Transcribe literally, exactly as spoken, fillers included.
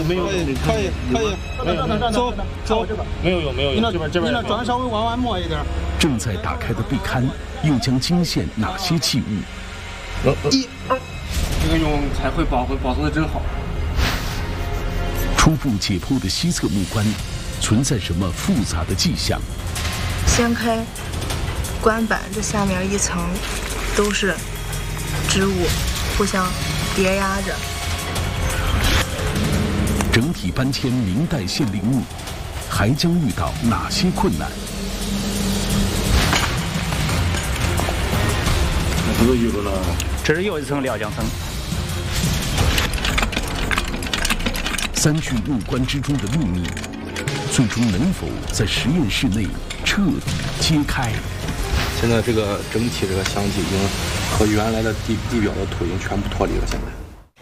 没有， 可以可以可以，走走， 没有有没有，这边这边。 你那砖稍微往外抹一点。 正在打开的被龛又将惊现哪些器物？ 一，这个用彩绘包会包装的真好。 初步解剖的西侧木棺，存在什么复杂的迹象？ 掀开棺板，这下面一层都是织物，互相叠压着。 整体搬迁明代献陵墓，还将遇到哪些困难？ 这个有了， 这是又一层料浆层。 三具木棺之中的秘密，最终能否在实验室内彻底揭开？ 现在这个整体这个箱体已经和原来的地地表的土已经全部脱离了，现在。